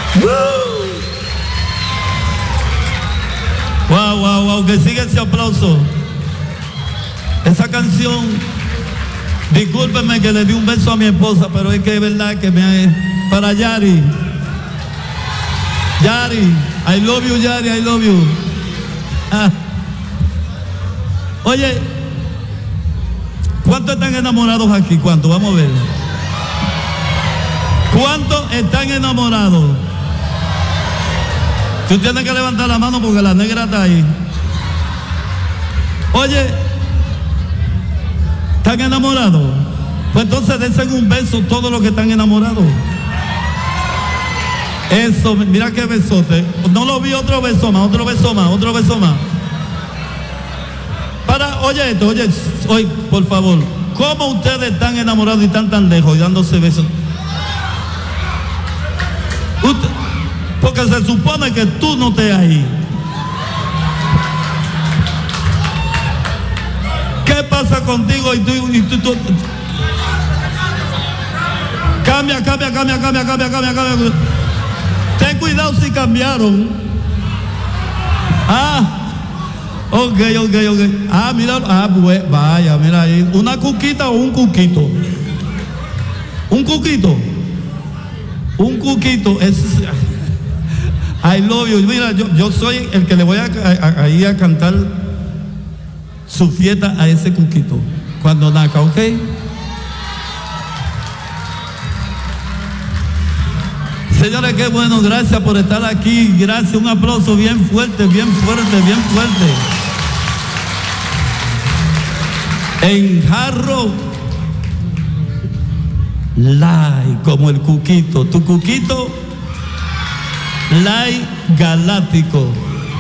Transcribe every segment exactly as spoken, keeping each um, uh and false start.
Wow, wow, wow, que siga ese aplauso. Esa canción, discúlpeme que le di un beso a mi esposa, pero es que es verdad que me... Para Yari. Yari, I love you, Yari, I love you. Ah. Oye, ¿cuántos están enamorados aquí? ¿Cuántos? Vamos a ver. ¿Cuántos están enamorados? Tú tienes que levantar la mano porque la negra está ahí. Oye, ¿están enamorados? Pues entonces dense un beso todos los que están enamorados. Eso, mira qué besote. No lo vi, otro beso más, otro beso más, otro beso más. Para, oye esto, oye, oye, por favor, ¿cómo ustedes están enamorados y están tan lejos y dándose besos? Usted, porque se supone que tú no estés ahí. ¿Qué pasa contigo y tú, y tú, tú? Cambia, cambia, cambia, cambia, cambia, cambia, cambia. Ten cuidado si cambiaron. Ah, ok, ok, ok. Ah, mira, ah, pues, vaya, mira ahí. ¿Una cuquita o un cuquito? ¿Un cuquito? Un cuquito. Es, I love you. Mira, yo, yo soy el que le voy a, a, a ir a cantar su fiesta a ese cuquito cuando naca, ¿ok? Señores, qué bueno, gracias por estar aquí, gracias, un aplauso bien fuerte, bien fuerte, bien fuerte. En jarro, light, como el cuquito, tu cuquito, light galáctico.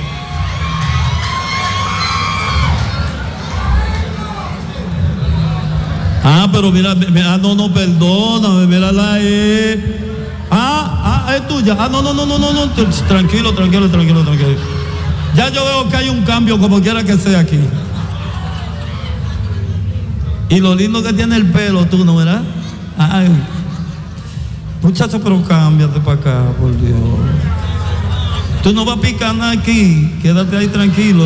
Ah, pero mira, ah, no, no, perdóname, mira la E. Ah, ah, es tuya. Ah, no, no, no, no, no, no, tranquilo, tranquilo, tranquilo, tranquilo. Ya yo veo que hay un cambio como quiera que sea aquí. Y lo lindo que tiene el pelo, tú, ¿no, verdad? Ay, muchacho, pero cámbiate para acá, por Dios. Tú no vas a picar nada aquí, quédate ahí tranquilo.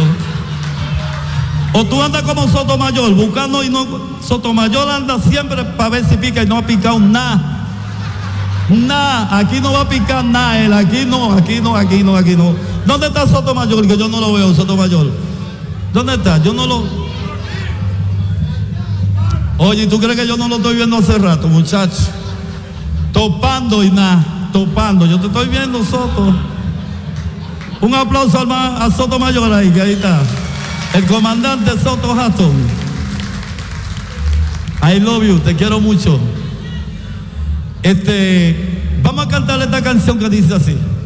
O tú andas como Sotomayor, buscando y no. Sotomayor anda siempre para ver si pica y no ha picado nada. Nada, aquí no va a picar nada él, aquí no, aquí no, aquí no, aquí no. ¿Dónde está Sotomayor? Que yo no lo veo, Sotomayor. ¿Dónde está? Yo no lo. Oye, ¿tú crees que yo no lo estoy viendo hace rato, muchacho? Topando y nada, topando. Yo te estoy viendo, Soto. Un aplauso al a Sotomayor ahí, que ahí está. El comandante Soto Hatton. I love you, te quiero mucho. Este, vamos a cantar esta canción que dice así.